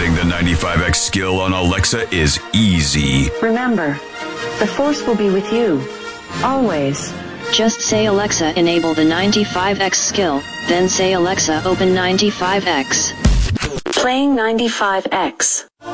Setting the 95X skill on Alexa is easy. Remember, the Force will be with you. Always. Just say Alexa enable the 95X skill, then say Alexa open 95X. Playing 95X.